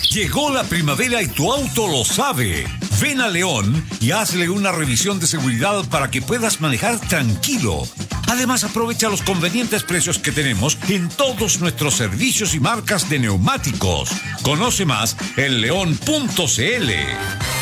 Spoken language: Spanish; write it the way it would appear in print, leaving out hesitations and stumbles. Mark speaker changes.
Speaker 1: Llegó la primavera y tu auto lo sabe. Ven a León y hazle una revisión de seguridad para que puedas manejar tranquilo. Además, aprovecha los convenientes precios que tenemos en todos nuestros servicios y marcas de neumáticos. Conoce más en león.cl.